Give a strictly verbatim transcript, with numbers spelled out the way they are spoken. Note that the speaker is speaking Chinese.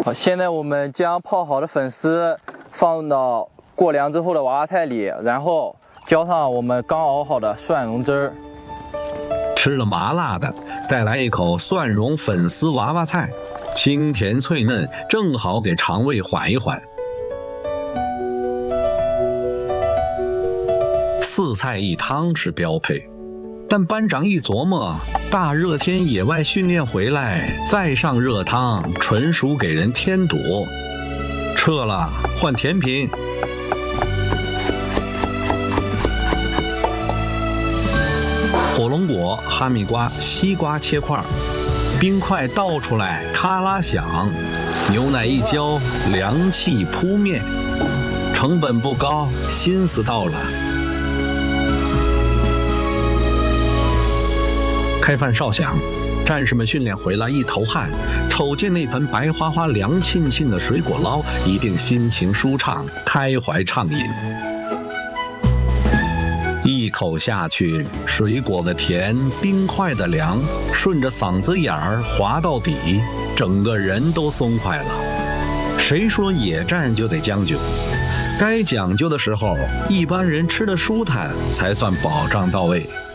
好，现在我们将泡好的粉丝放到过凉之后的娃娃菜里，然后浇上我们刚熬好的蒜蓉汁儿。 吃了麻辣的，再来一口蒜蓉粉丝娃娃菜，清甜脆嫩，正好给肠胃缓一缓。四菜一汤是标配，但班长一琢磨，大热天野外训练回来，再上热汤，纯属给人添堵。撤了，换甜品。火龙果、哈密瓜、西瓜切块，冰块倒出来，咔啦响，牛奶一浇，凉气扑面，成本不高，心思到了。开饭哨响，战士们训练回来一头汗，瞅见那盆白花花、凉沁沁的水果捞，一定心情舒畅，开怀畅饮。一口下去，水果的甜，冰块的凉，顺着嗓子眼儿滑到底，整个人都松快了。谁说野战就得将就？该讲究的时候，一般人吃得舒坦，才算保障到位。